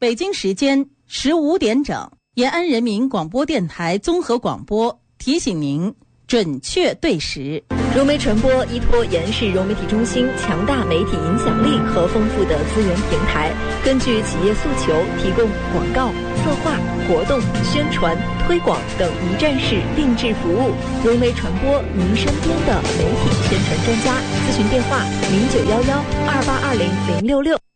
北京时间15点整，延安人民广播电台综合广播提醒您准确对时。 融媒传播依托延世融媒体中心强大媒体影响力和丰富的资源平台，根据企业诉求提供广告、策划、活动、宣传、推广等一站式定制服务。融媒传播，您身边的媒体宣传专家。咨询电话：091128200666。